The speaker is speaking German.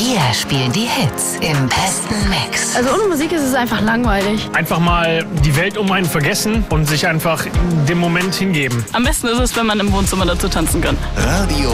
Wir spielen die Hits im besten Mix. Also ohne Musik ist es einfach langweilig. Einfach mal die Welt um einen vergessen und sich einfach dem Moment hingeben. Am besten ist es, wenn man im Wohnzimmer dazu tanzen kann. Radio